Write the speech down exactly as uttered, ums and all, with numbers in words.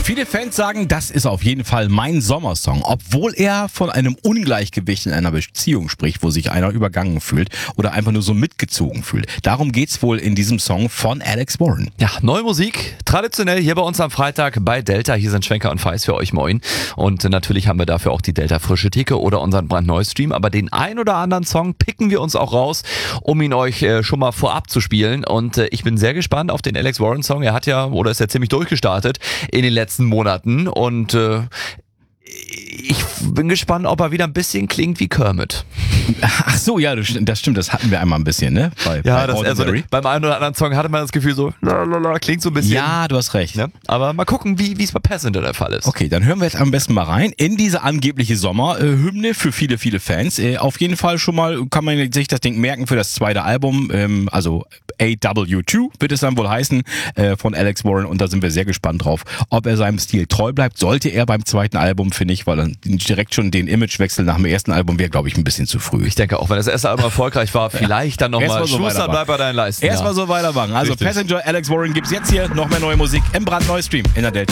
Viele Fans sagen, das ist auf jeden Fall mein Sommersong, obwohl er von einem Ungleichgewicht in einer Beziehung spricht, wo sich einer übergangen fühlt oder einfach nur so mitgezogen fühlt. Darum geht's wohl in diesem Song von Alex Warren. Ja, neue Musik, traditionell hier bei uns am Freitag bei Delta. Hier sind Schwenker und Feis für euch, moin. Und natürlich haben wir dafür auch die Delta Frische Theke oder unseren brandneuen Stream. Aber den ein oder anderen Song picken wir uns auch raus, um ihn euch äh, schon mal vorab zu spielen. Und äh, ich bin sehr gespannt auf den Alex Warren Song. Er hat ja, oder ist ja ziemlich durchgestartet in den letzten Monaten und äh, ich bin gespannt, ob er wieder ein bisschen klingt wie Kermit. Ach so, ja, das stimmt, das hatten wir einmal ein bisschen, ne? Bei, ja, bei das, also, beim einen oder anderen Song hatte man das Gefühl so, lalala, klingt so ein bisschen. Ja, du hast recht. Ne? Aber mal gucken, wie es bei Passenger der Fall ist. Okay, dann hören wir jetzt am besten mal rein in diese angebliche Sommerhymne für viele, viele Fans. Äh, auf jeden Fall schon mal kann man sich das Ding merken für das zweite Album, ähm, also A W zwei wird es dann wohl heißen, äh, von Alex Warren, und da sind wir sehr gespannt drauf, ob er seinem Stil treu bleibt. Sollte er beim zweiten Album, finde ich, weil dann direkt schon den Imagewechsel nach dem ersten Album wäre, glaube ich, ein bisschen zu früh. Ich denke auch, wenn das erste Album erfolgreich war, vielleicht dann nochmal so Schuster, bleib bei deinen Leisten. Erstmal ja. so weitermachen. Also Richtig. Passenger, Alex Warren gibt's jetzt hier, noch mehr neue Musik im brandneuen Stream in der Delta.